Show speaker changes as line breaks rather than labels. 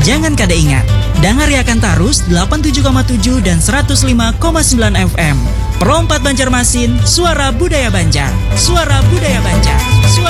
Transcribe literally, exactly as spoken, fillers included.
Jangan kada ingat, dangariakan tarus delapan puluh tujuh koma tujuh dan seratus lima koma sembilan F M. Perompat Banjarmasin, suara budaya Banjar. Suara budaya Banjar. Suara